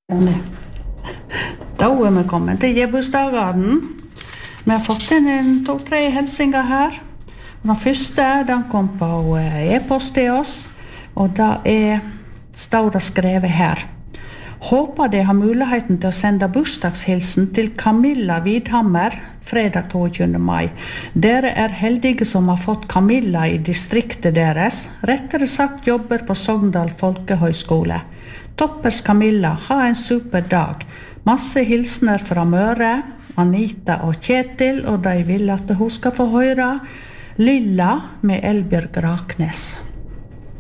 Da er vi kommet til gebursdagen. Vi har fått inn 2-3 hilsinger her. Den første, den kom på e-post til oss, og da står det skrevet her. Håper de har muligheten til å sende bursdagshilsen til Camilla Vidhammer fredag 22. mai. Dere er heldige som har fått Camilla i distriktet deres, rettere sagt jobber på Sogndal Folkehøgskole. Toppers Camilla, ha en super dag. Masse hilsner fra Møre, Anita og Kjetil, og de vil at hun skal få høre Lilla med Elbjørg Raknes.